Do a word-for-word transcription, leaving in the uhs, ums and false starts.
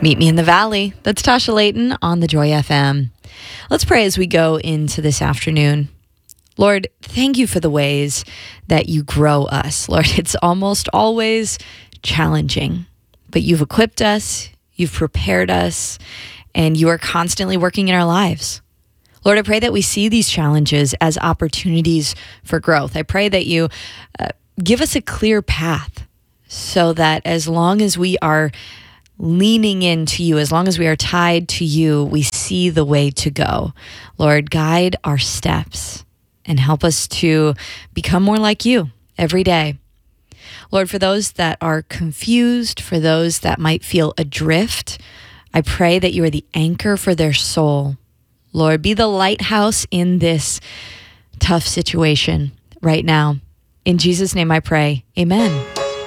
Meet me in the valley. That's Tasha Layton on the Joy F M. Let's pray as we go into this afternoon. Lord, thank you for the ways that you grow us. Lord, it's almost always challenging, but you've equipped us, you've prepared us, and you are constantly working in our lives. Lord, I pray that we see these challenges as opportunities for growth. I pray that you uh, give us a clear path so that as long as we are leaning into you, as long as we are tied to you, we see the way to go. Lord, guide our steps and help us to become more like you every day. Lord, for those that are confused, for those that might feel adrift, I pray that you are the anchor for their soul. Lord, be the lighthouse in this tough situation right now. In Jesus' name I pray, amen.